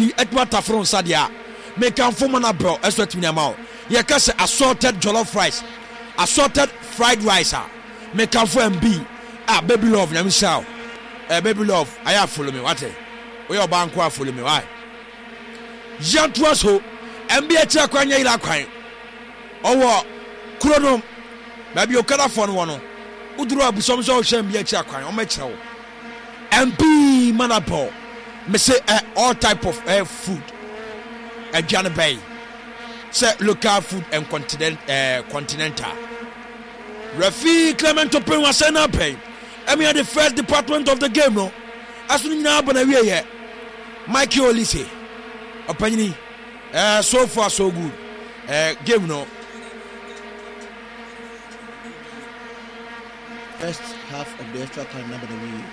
bi etwa tafron sadia make am for mana bro eswet me amount ye ka say assorted jollof rice assorted fried rice make am for MB baby love na me show baby love aya follow me what we your bank wa follow me why Jantwa so MB eche kwanya ila kwan owo kronom baby okada for no no uduru abusom so hwe MB eche kwan o ma kire wo MP manabo me say all type of food Adjana Bay say local food and continental Rafi Clement Open was sent up pay I mean the first department of the game no as we now bana we here Mikey Olise opinion so far so good game no first half of the extra time number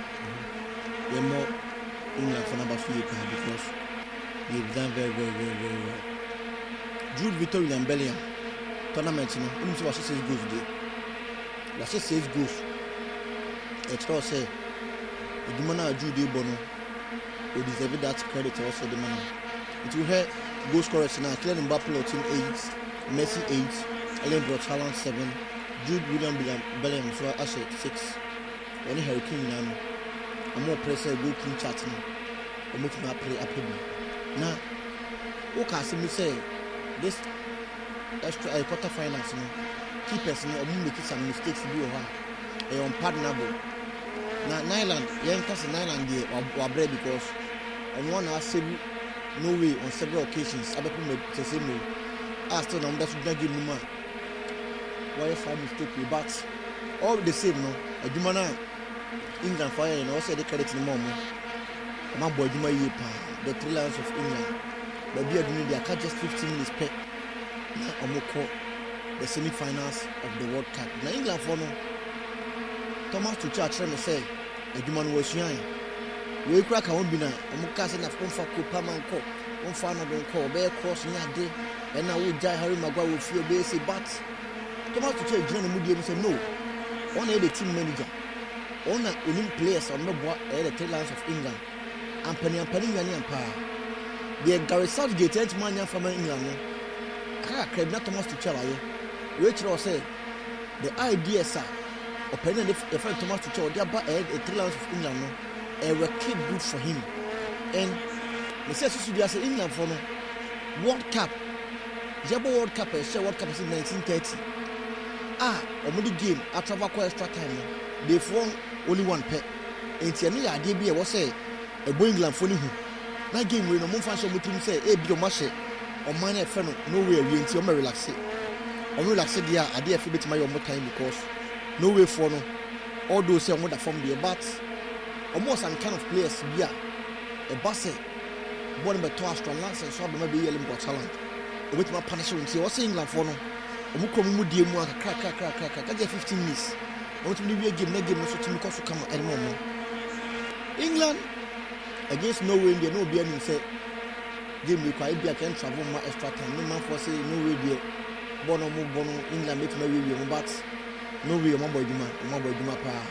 we more England for number 3 because they've done very well. Jude Victor William Bellingham tournament no only so 6 goals today. Last 6 goals. Extra say the man Jude Bono we deserve that credit also the man. It will have goal scorers now Kylian Mbappe 8, Messi 8, Erling Braut Haaland 7, Jude William Bellingham so as 6. When Harry Kane now I'm more pressure go clean chat no. I'm making a play now. What can I say? This extra quarter finals, keepers make some mistakes do unpardonable. Now Nyland, Nyland were bread because on one has no way on several occasions. I bet the same way. I still know that's not give me man. Why if I mistake but all the same no. A Jumana England fire and also the credit in the moment. My boy Juma the 3 Lions of England. But we are doing their cut just 15 minutes per Omoko, the semi-finals of the World Cup. Now England for no Thomas Tuchel trying to say the Juman was young. We crack a woman, Omoka send a phone for Kupamanko, one final don't call, bear cross near day, and I would die Harry Maguire will feel basic, but Thomas Tuchel John Moody said no. Only the team manager. Only players on the board the 3 Lions of England. And Penny and Power. The Gary Southgate and Mania from England. Crab not Thomas Tuchel. Rachel said the idea, sir, of Penny if friend Thomas Tuchel, they are the 3 Lions of England. A wicked good for him. And the says England for no World Cup. Jabo World Cup, World Cup is in 1930. Omudi game after extra time. They've won only one pet. And Tiani idea was say a England for who. That game when no function with him say, "Hey, be mashe or mine friend, no way we until me relax it. Or relax it there, I dare feel bit my own time because no way for no. All those say what from the but almost some kind of players be a basse. Born by two strong lands and so maybe Erling Braut Haaland. With my punishment, see what's England for no. Omukomu die mu crack. I get 15 minutes. I want to be a game so to me come anymore. England against Norway, there no be any say game require be can travel more extra time. No man for say no way there. Bono England make no way but no way my boy Duma pa.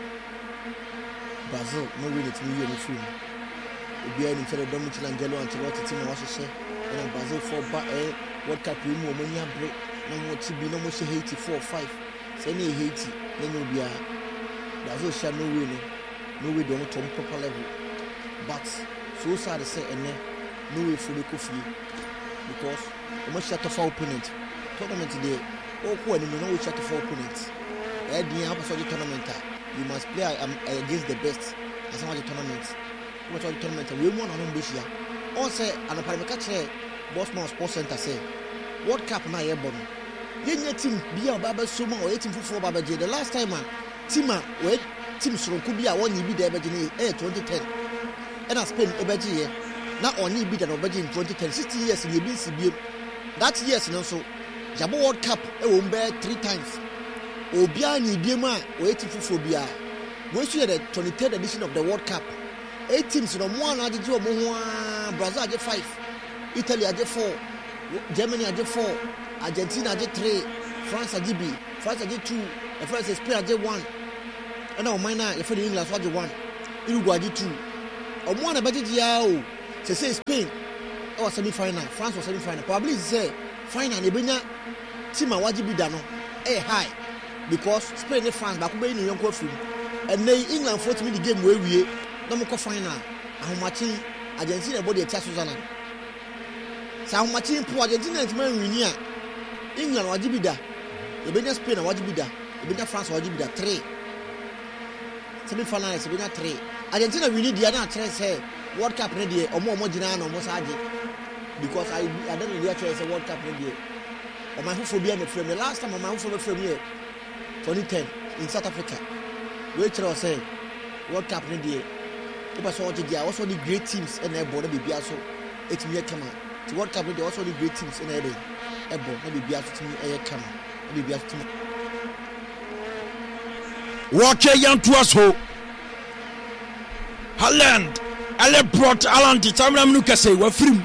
Brazil no way it me no film. Obi any tell Dominic Angelo and what team was say. And Brazil for World Cup we mo money break. No more TB, no more Haiti 4 or 5. Say any Haiti, then you'll be Brazil shall no way don't to proper level. But so sad to say, and no way for the coffee because you must shut off our opponent. Tournament today, oh, when you know shut off our opponent. At the end of the tournament, you must play against the best as much as the tournament. What are the tournament? We won on this year. Also, and a Paracatcher, Boston Sports Center say. World Cup na ye bon. Ye team bia baba soma or team fufu baba je. The last time team Soronko bia won yibi there beje 2010. And Spain ebeje ye. Na oni bi da no beje in 2010. 60 years ye bin sibie. That years no so Jabo World Cup e wo mbe 3 times. Obia ni biem a o team fufu bia. When you the 23rd edition of the World Cup, 8 teams no mo na ajeje o mo ho Brazil aje 5, Italy aje 4. Germany aje 4, Argentina aje 3, France aje B, France aje 2, and France Spain aje 1. And now mine na for the England aje 1, Uruguay aje 2. Omo na beje dia o. Say Spain, or semi-final. France was semi-final. Probably say final. Ebenya team a wajibi da no high because Spain and France back be in your film. And they England fought me the game where we no more final. How much Argentina body attack Susanna. So how much in Argentina is man win England wajibi da. Ebenya Spain wajibi da. Ebenya France wajibi da 3. Semi-final Ebenya 3. Argentina we need the other say World Cup ready or more jina no more saje because I don't know the say World Cup ready. Or my phobia me frame the last time my phobia frame here 2010 in South Africa. Which was say World Cup ready. Oba so je also the great teams and e born be bia so it me come to World Cup ready also the great teams and e born be bia so to me e come be bia to me. Watch young to us ho. Haaland Ale brought Haaland to Tamram Nukase were free.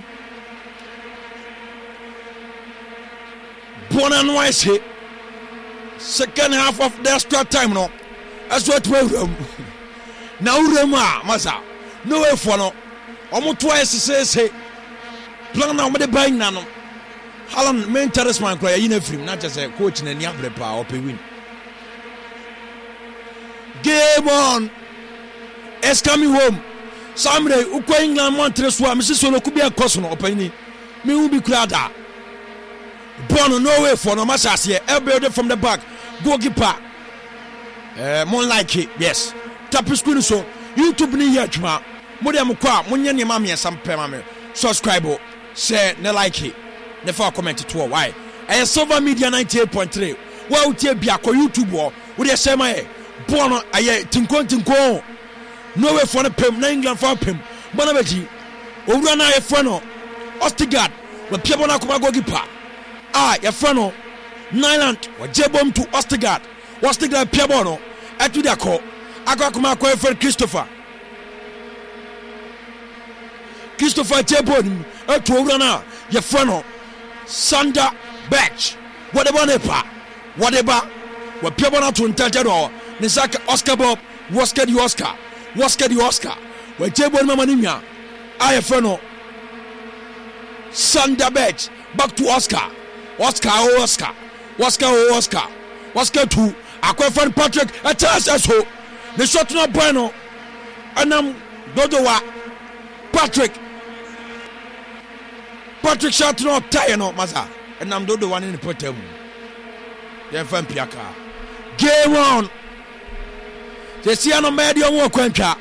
Born and wise here. Second half of the extra time no. That's what we room. Now Rema Masa. No way for no. Almost twice say plan now with the buying nano. Haaland main terrace man cry in a free, not just a coach in a Niable power or win. Game on. It's coming home. Samre uko England Montreal Mrs. Solo could be a cosmo opinion. Me will be crowded. Born no way for no massas here. Elbow from the back. Goalkeeper. More like it. Yes. Tap screen so. YouTube ni yachma. Modiam kwa. Munye ni mami some pemame. Subscribe. Share. Ne like it. Ne for comment to why. And Silver Media 98.3. Well, tie biako YouTube wo. Udi share my. Born aye tinko. No way for the pim, England for pim. Bonabeji, Urana e freno, Ostigard, with Piabona Kumago Gipa. Your freno, Nyland, or Jebom to Ostigard, Piabono, at Tudako, Agakumako friend Christopher Jebon, to Urana, your freno, Sanda Batch, whatever, what Piabona to Intelligent, Nisaka Oscar Bob, Oscar the Oscar. When Jebon Mamanimia, I freno Sanda Batch, back to Oscar 2, Aqua friend Patrick, a chance as ho. The shot no bueno, and Dodowa Patrick shot no Tayano Maza, and Dodo one in the potem. Then friend Piaka. Game on. The Siano Medium Wakwenta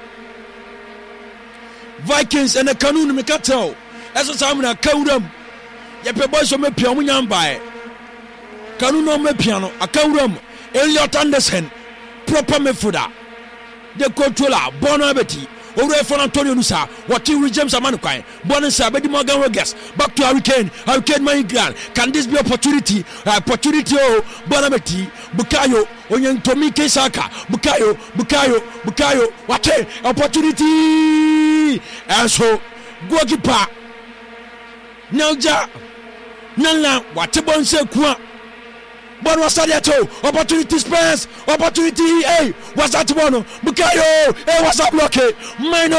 Vikings and the Canoon Mikato. As a time in a Kauram, Yape boys of Mepiamunian by Canuno Mepiano, a Kauram, Elliot Anderson, proper Mefuda, the controller, Bonabeti, Ore for Antonio Nusa, what you James Amanukai, Bonasa, Betty Morgan Rogers, back to Hurricane my grand. Can this be opportunity? Oh, Bonabeti, Bukayo, Onyan Tomi Kesaka, Bukayo, what opportunity? And so, goalkeeper, Nelja, Nala, what a bon se quoi. Bon was that opportunity Spence, opportunity, hey, what's that one? Bukayo, hey, what's that blockade? Mine.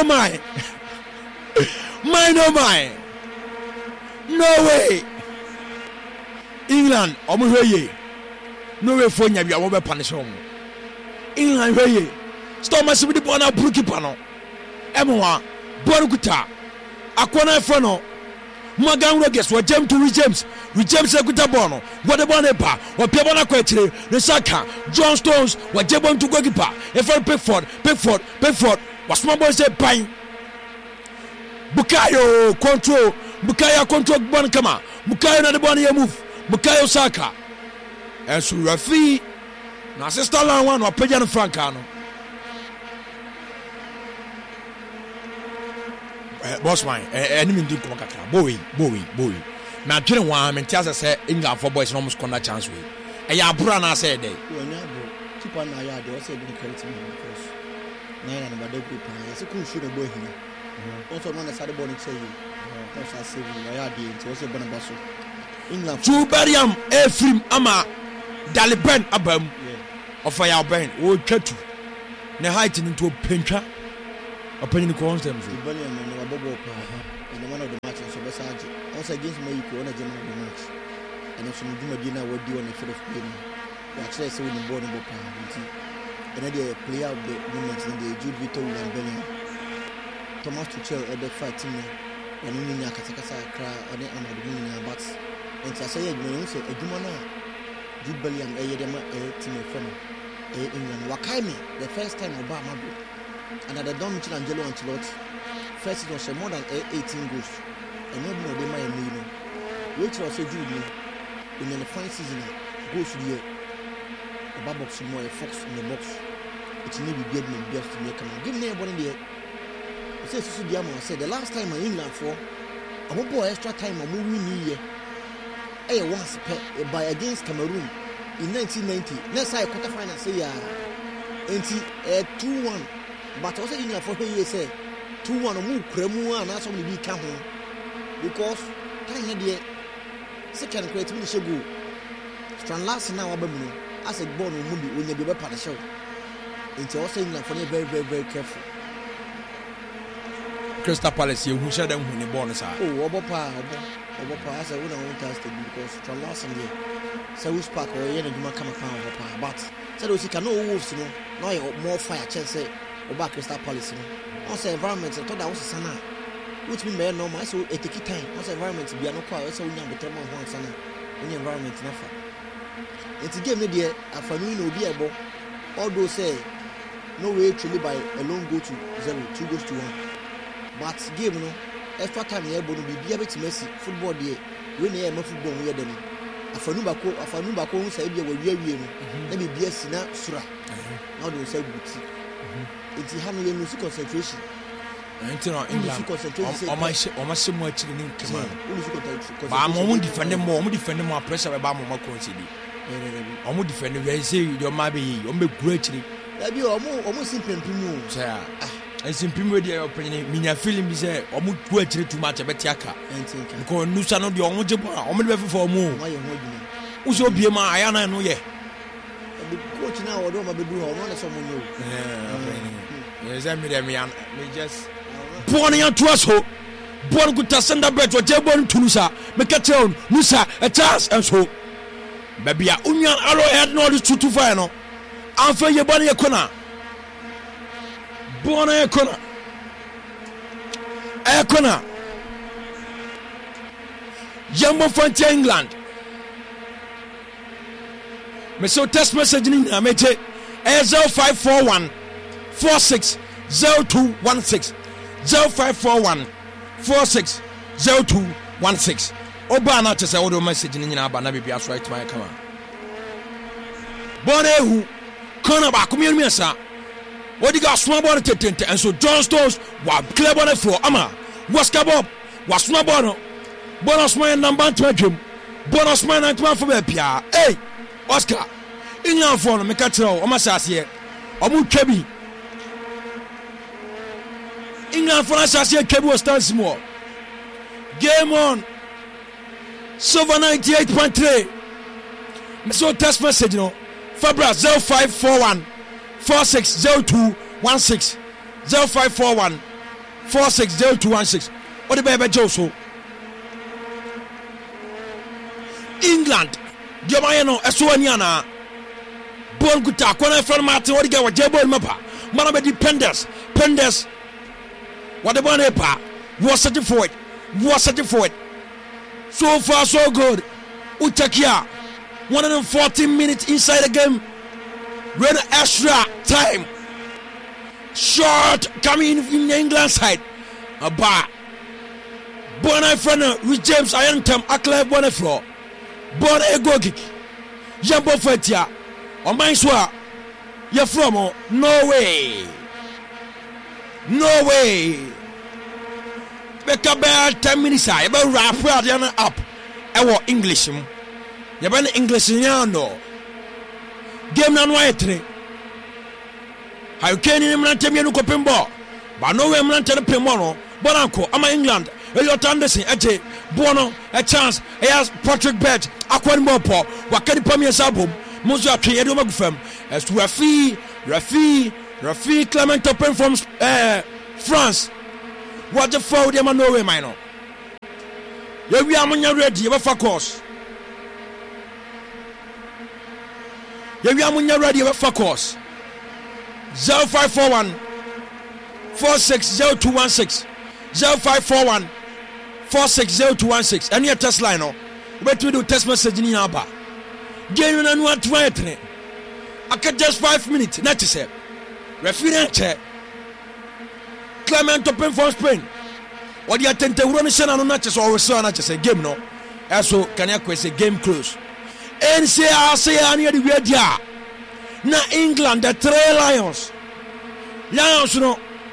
No way. England, Omuheye. No way for you, I will punish home. England, hey, stop my city on a brookie panel. Emma, Borukuta, Aquana Freno. Morgan Rogers were James to JamesEkuta Bono, what about Nepa, or Piabona Quetri, the Saka, John Stones, were Jebon to Gogipa, a friend Pickford, was my boy said Pine. Bukayo control Bonkama, Bukayo na the Bonnie move, Bukayo Saka. And so Rafi, now sister one or Pajan Francano. Boss mine, enemy do Kokaka, Bowie. Now, Jim one, and tells us England for boys almost con that chance with. And ya Brana said, keep on my yard, they also didn't credit me because 9 and about the people. It's a cool shoot a boy here. Also, one that's had a bonnet say you. That's a saving my yard, it's also Bonabasso. England. Two Bariam, Ephraim, Ama, Daliban, Abam, or Fire Ben, or Ketu. Ne heighten into a pincher. Opinion constants. The Bariam and the Bobo, and one of the matches of the Sergeant. also against Mexico on a general match. And also Dina would do on the field of play. Actually, I saw the board of and then they play out the moments in the Jude Vito and Bellingham. Thomas Tuchel at the fighting and in Yakataka cry on the Amadou Bats. And I say, you say, a Jumana, Jude Bellingham, a Yedema, a team from England. Wakami, the first time Obama, and at the Don Michelangelo Ancelotti, first it was more than 18 goals. And not more than my Mino. Which was a Jude in the fine season goes to the box more a fox in the box. It's maybe good and best to make a give me one in the it says Sudiamo said the last time in England for a whole extra time a movie year once by against Cameroon in 1990. Next I quarter final say 2-1. But also England for years say 2-1 or move Cremua and also be come home because time here second creative show go strand last now abamu as a born movie when you be part of show. It's also England for very, very, very careful. Crystal Palace, who said them when the bonus are. Oh, Obopa, as I would have tested because from last year, South Park or Yen and come upon but said he can no wolves, no more fire chance about Crystal Palace. Also, environment, I thought that was a sana, which we may know my so it take time. Also, environment to be an aqua, so we have the term of one sana in the environment. It's a game, dear, a family will be able, although say, no way truly by a long go to 0, 2 goes to 1. But game, extra time you're able to be able to mess football day when you have football. We are done. A Fanubako say, we are maybe BS Sura. How do you say booty? It's a handling music concentration. England almost so much in command. I'm only defending more pressure about my consider. I'm going to defend the say your maybe greatly. Almost simple and simple dear opinion. Mina feeling is almost greatly too much about Yaka. And go Nusa no the almost for more. Who's your be my Ayana no ye? The coach now or don't do one someone new. Yes, I mean, just born to us. Born good to send a bread for Jabon to Nusa, make a tone, Nusa, a chance and so. Baby, Union Arrow had no to final. I'm for your body a corner. Born a corner. A corner. Jumbo Frontier England. Me so test message in Amete 0541 460216 0541 460216. Obana to say audio message in Abana be as right my come on. Bonehu corner back community sir. What you got small ball tete and so John Stones wa clear on the floor ama was kabob was small ball bonus man number 20 bonus man 91 for be pia hey Oscar England for me catch o ma sase omu kebi England for sase kebi was stand small game on Silver 98.3. So text message Fabra 0541 460216 0541 460216. What the baby Joso England Diamayano Eswaniana Bon Guta Kona from Martin what get what Jabo Mapa Manabe Penders what the one epa was searching for it so far so good. Utakia 114 minutes inside the game. When extra time. Short coming in the England side. A bar. Bona friend with James Irontam Akle Boneflo. Bona Egogik. Jambo Fetia. On my swa. You're from Norway. Make about 10 minutes. About rap up. Our English. You have English in your no. Game non white. How can you not tell me to Pimbo? But no way, I'm not telling Pimono. Bonanco, I'm England. Elliot Anderson, Eche, Bono, a chance. He has Patrick Bett, Aquan Mopo, Wakadi Pamias album, Musa Edumagfem, as to Rafi Clement Open from France. What the fuck, they are no way, minor. we are munya ready we fa course we are munya ready we fa course 0541 460216 0541 460216 any test line no wait we do test message ni aba game na no atwa aka just 5 minutes not say referee Clement open for Spain what you attend to run no not so so not say game no so can you say game close and say near the way dia na England the three lions no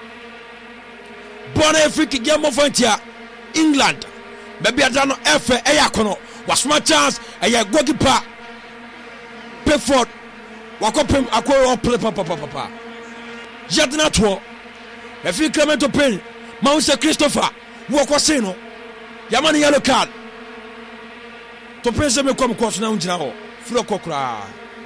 born Africa game of Frontier England baby adano F eyakono was my chance eya goalkeeper Pickford wakopem akwo play papa jadna to referee Clement open Mount Christopher woko say no yamani yellow card to pense me come course na unjina ho furo kokra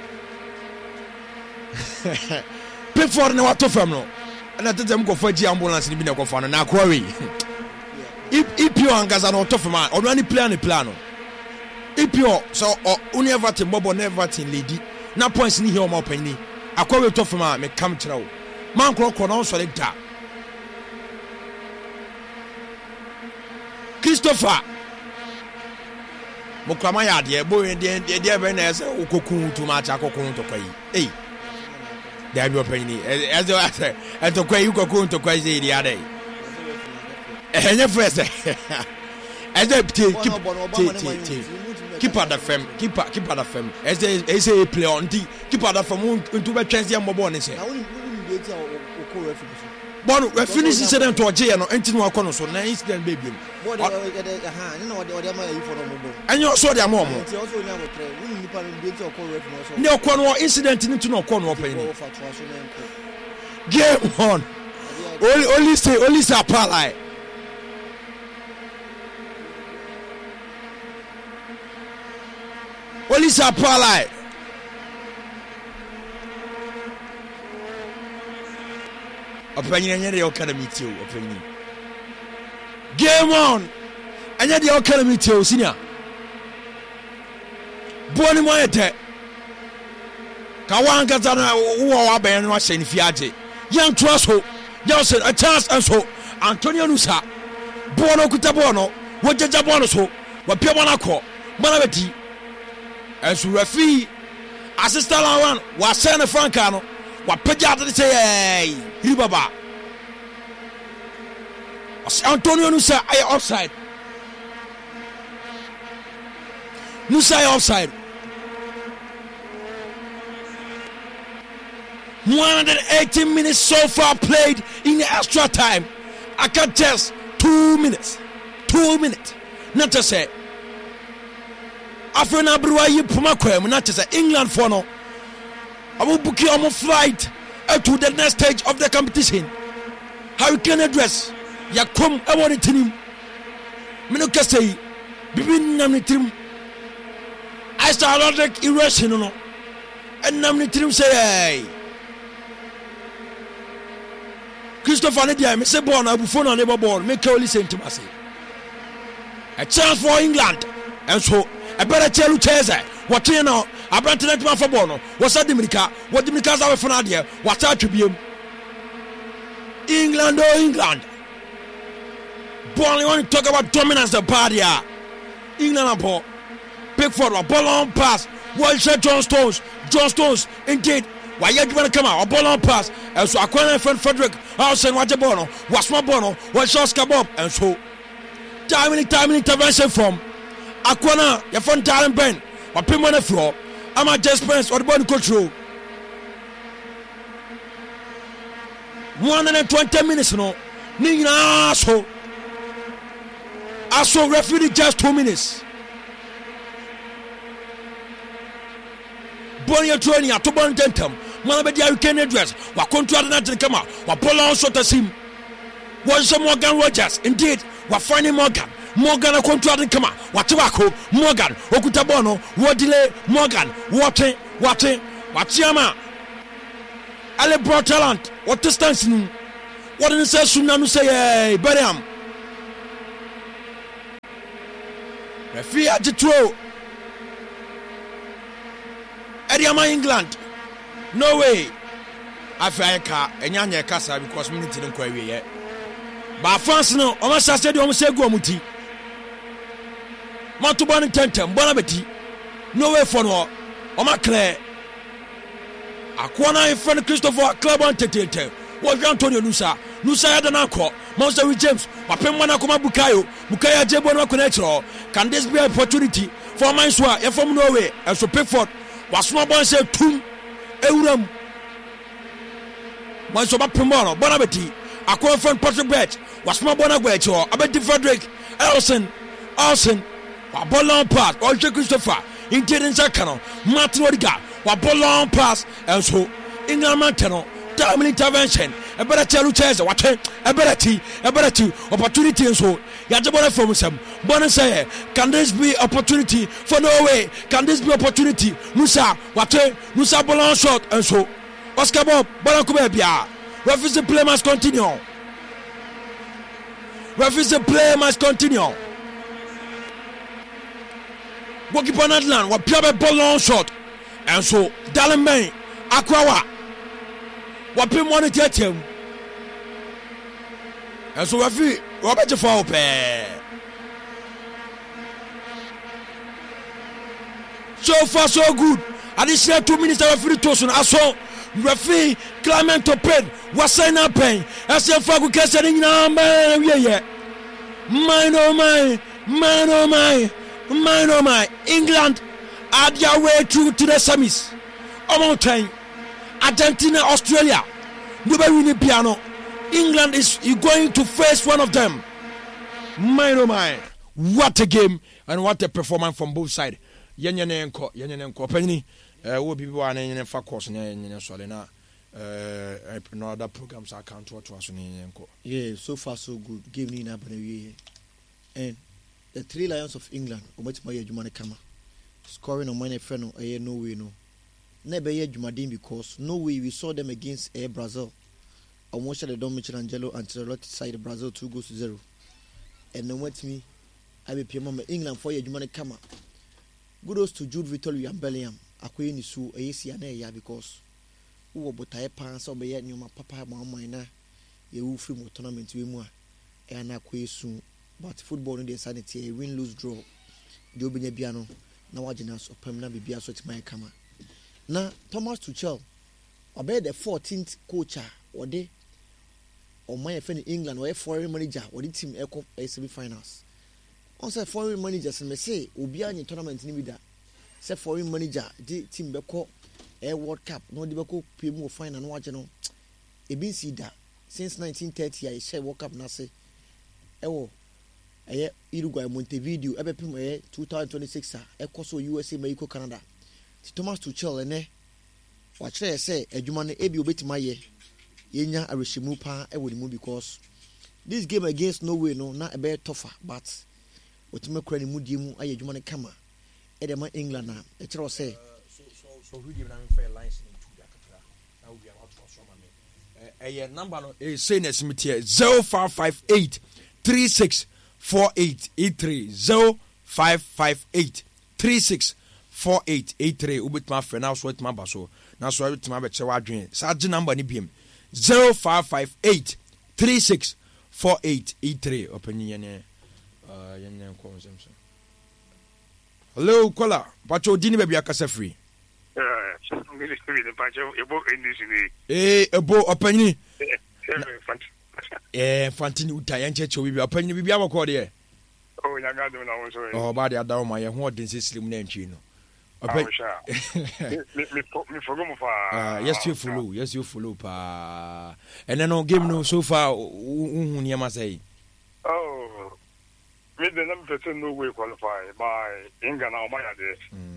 Pickford na wato fam no na tetem go faji ambulance ni bi na kofa no na akwawe ipio angaza no to fam o no ni plan no ipio so uni everton bobo na everton lady na points ni here o ma pani akwawe to fam me kam kira wo man kroko no so le da Christopher Mokrama ya de boy de be na ese okokun to ma cha kokun to kwai there be opinion as to kwai okokun to kwai ze dia dey enye first as keep at the fem keep at the fem as they play on the keep at the fem into be chance am bobo ne se bon we finish incident to oje no enti no akono so na incident baby no anyo so de amomo ne okono incident ni to no okono open game on only say apply only say apply opinion any the academy too opinion game on any the academy too senior boni mo yete ka wan gaza na wo wa ben no hye ni fiaje yan troso yan say a chance and so Antonio Nusa bono kuta bono wo jaja bono so wa pia bono akọ mana beti as referee assistant one wa send Franca no wa pagya de say Ribaba Antonio Nusa ay offside offside 118 minutes so far played in the extra time. I can test 2 minutes not to say after na bruwa yi puma kwem not to say England for no abu buki on flight to the next stage of the competition. How you can address ya kom e woni tinim mino kase bibi namni tinim I started like erosion no and namni tinim say Christopher Nedia me say ball na bufo na neighbor ball make only same to say a chance for England and so a better tell chase what you know Abrante net man for ball no what's that Dominica what Dominica za we fana there what that to be England ball you want to talk about dominance the party England and ball Pickford a ball on pass Walsh John Stones indeed why you going to come out a ball on pass and so Aquana friend Frederick Howson what the ball was my bono was Oscar Bob and so time intervention from Aquana your friend Darren Ben or pin on the floor I'm at just Spence or the body control 120 minutes no Nina so I saw referee just 2 minutes Bonnie training at Tobon Dentum man be dia weekend address wa contract na tin kama wa Paul so tasim was some Morgan Rogers indeed wa finding Morgan a contract kama wa tebako Morgan okuta bono wo delay Morgan what chiama ale brought talent what distance nu what in say suna no say bariam referee agitro Ediama England no way Africa enyanya kasa because minute no kwa wiye ba France no o ma sase de o se gu omuti matu ban tentem bona beti no way for no o ma clear akwana friend Christopher Clebon tetete wo Antonio Nusa ya dana ko Monster James wapem mana koma Bukayo jebo no akona chiro can this be an opportunity for Manswa e from Norway and so Pickford wasoma bon say tum ewuram Manswa bapem no bona beti akwa friend Patrick Bet wasoma bona gwa chiro abeti Frederick Elson wa ballon pass o Christopher intending second Martin Odegaard wa ballon pass and so England man time intervention a better tell chance what a better opportunity and so yajabona from some bonus say can this be opportunity for Norway can this be opportunity Musa ballon shot and so Oscar Bob Balakuba bia referee the play must continue goalkeeper Netherlands wa pia ballon shot and so Dallenbay Akwawa wapim one tietem and so wafi wabete for pe so far so good additional 2 minutes referee tosun aso referee Clement Open wasan na pen ase fa ku kese ni na man wiye my England are their way through to the semis omotan Argentina, Australia, nobody piano. England is going to face one of them. My, what a game and what a performance from both sides. Yenyenenko, Penny, will be one in for course in Solena. No other programs I can't watch was in Yeah, so far so good. Give me an and the 3 Lions of England, which my Jumani Kama, scoring on my friend, no way, no. Never yet Jumadin because no way we saw them against Brazil. Almost the Don Michelangelo and Ancelotti side Brazil 2-0. And then went me, I be PM England for your Jumani Kama. Kudos to Jude Victoria and Bellingham. Akwe ni su ayesi ya because uwo botaye pants or be nyoma papa mama ina ye wu free mo tournament we mu a na akwe su but football no dey sanity win lose draw. De obenya bia no na wagina so pam na bibia so timai kama. Na Thomas Tuchel obey the 14th coach or de or my friend England or foreign manager or the team echo semi-finals. On say foreign managers me say obi any tournament ni bi da. Say foreign manager the team beko World Cup no de beko pemu final no wage no. E bin si da since 1930 I share World Cup na say ewo Uruguay Montevideo ebepem 2026 ekoso USA Mexico Canada. Thomas Tuchel ene wachre say adwuma no ebi obetima ye yenya areshimu pa ewonimu because this game against Norway no na ebe tougher but otime kura ni mudie mu aye adwuma no kama edema England na e kire say so who give na fair lines in two dakatra now we are out for some me number no e say na simiti 0558 364883 0558 36 4883 ubitma fe na so itma baso na so itma be che wadwen sa gi number ni biem 0558 36 4883 opinion ne yenen ko nsem. Hello kola pacho dini be bia kasa free ebo opinion fantini uta yanchecho bibia opinion bibia bako de oh nyaga do na won so oh ba de adawo ma ye ho odin se slim na ntwi no me forgo mo fa yes you follow pa and then game no so far hu niam say oh me the number no way qualify by England na o ma ya de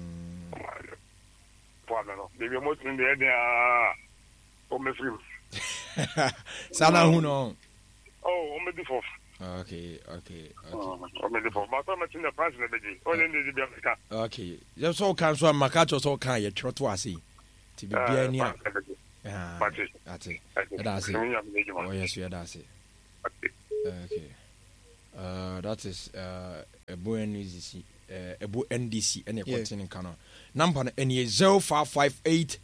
no baby mo tun de o me film sana hu no oh o me di for okay. Okay. Just so can so makacho so can ye trot asi. Ti bibia ni a. That's it. Oh yes, you that's it. Okay. That is a boy easy. ebu NDC ene continent kano number ene 0558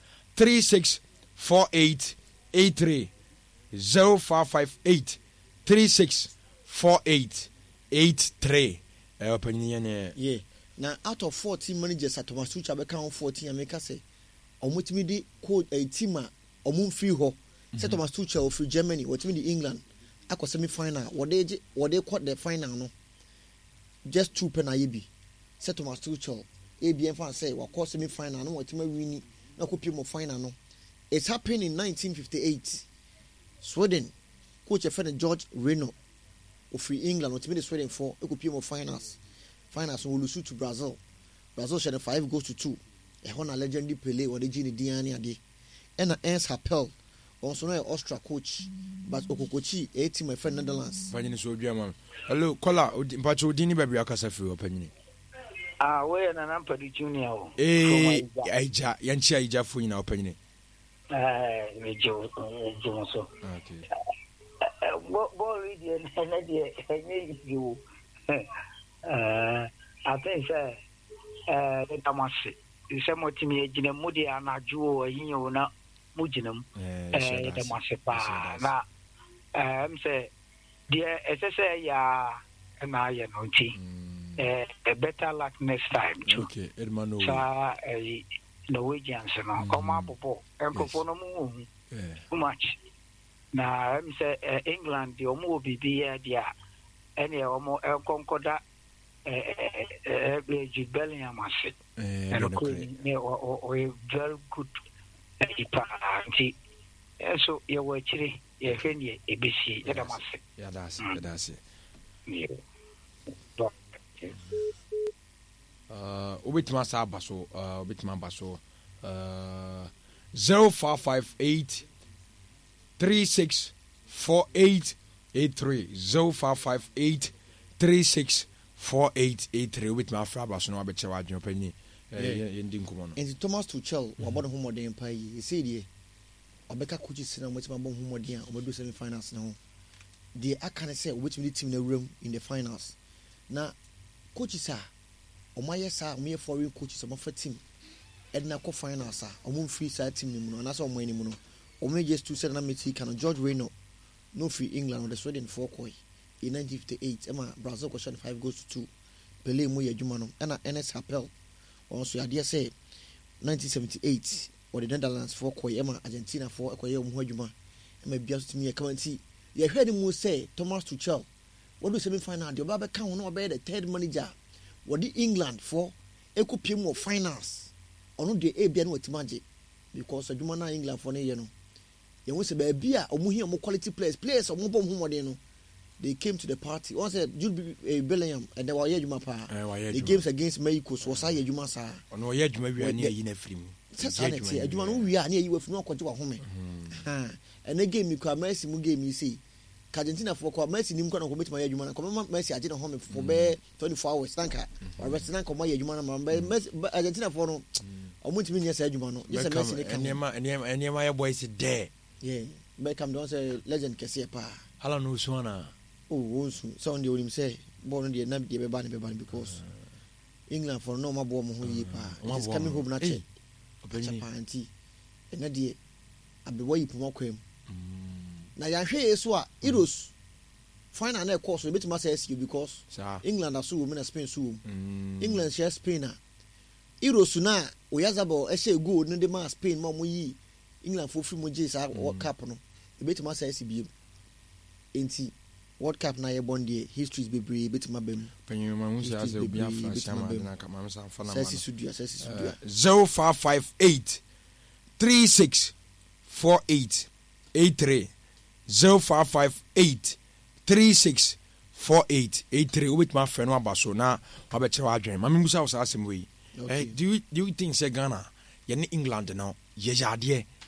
364883 0558 364883 opinion yeah na out of 14 managers at Thomas Tuchel be kan 14 America say omutimi di code a team a omumfiri ho say Thomas Tuchel of Germany wotimi di England akọ semi final what they caught the final no just 2 penalty bi say Thomas Tuchel ABN fan say wakọ semi final no wotimi win na kopie mo final no it's happened in 1958 Sweden coach a George Reno of England wotimi di Sweden for kopie mo finals will lose to Brazil shed 5-2 a Honor legendary Pele or the Gini Diani Adi and Ernst Happel also no Austria coach but Okokochi a team my friend Netherlands hello caller mpacho dini baby akasa fi opanyini we na Nampadi Junior aija yanchi aija fu nyina opanyini mejo so okay ball read na dey you I think the Damasi is a multi-million moody and a jewel, you know, Mujinum, the Masipa. Now, say, dear SSA, ya, and I know tea. A better luck next time, okay, Edmano, Norwegians, and come up, and perform too much. Now, say, England, the Omo be dear, any more Concorda. Bellingham was it, and or very good party. So you were actually a friendly ABC. Yeah, that's it. Ubitma Sabaso, Ubitma Baso, 0558 364883 0558 364883 with my frabas no abeche wa adwon pani yendi nkomo no and Thomas Tuchel wabon homoden pa yi e say die obeka coaches na mo tima bon homoden a obedo semi finals na ho de aka say obetimi team na room in the finals na coaches a omaye sa omaye foreign coaches omafa team edna ko finals a omum free side team ni mu no na so omani mu no omaye just to say na meti kan George Reno no free England with the Sweden for koi in 1958 Emma Brazil question 5-2 Pele mu ye adwuma no na Ernst Happel also ya say 1978 or the Netherlands for koi Emma Argentina for koi mu adwuma Emma bia so timi ye kamanti ye hwede mu say Thomas Tuchel what do semi final the oba kan no oba the third manager what the England for ekopie mu finals ono de ebia no watimaje because adwuma na England for ne ye no ye wo se ba bia omuhia mo quality players omo bom homode no. They came to the party. Once Jude Bellingham and they were Yajuma Pa. The games against Mexico was I Yajuma Sa. No Yajuma we are near in a film. Sanity, Yajuma, we are near you with no control home. And they gave me Mercy Mugame, you see. Argentina for Mercy Nimcon commit my Yajuma, come Mercy, I didn't home for 24 hours, Stanka, or Western Coma Yajuma, Argentina for no. I want to mean yes, Yajumano. Yes, a Mercy and Yamaya boys there. Yeah, Beckham don't say legend Cassia Pa. Hello, no swana. Oh, so on the old say, born in the Nabi Bebani because England for no more bomb who ye pa. It's coming home not yet. Party. And that day, I'll be way promote him. Now, your hair is what it was. Find another course a bit must ask you because England are so women are Spain so. England share Spain. Irosuna, Oyazabo, I say good, no demand Spain, Mamma ye. England for few more days or cap no. A bit must ask you. Inti World Cup na ye bondi histories bebree betima bem panyu ma say as obi afra shama na ka ma sa fa na sesi studio 0558 364883 0558 364883 with my friend Abaso na abeche wa adwen ma me musa wo sa asem we do you think say Ghana ye ne England now ye yade